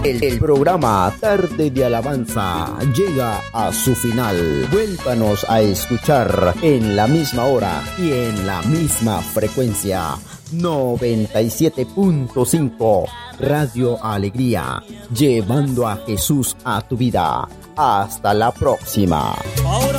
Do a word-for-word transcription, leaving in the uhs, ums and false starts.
El, el programa Tarde de Alabanza llega a su final. Vuélvanos a escuchar en la misma hora y en la misma frecuencia. noventa y siete punto cinco Radio Alegría, llevando a Jesús a tu vida. Hasta la próxima. Ahora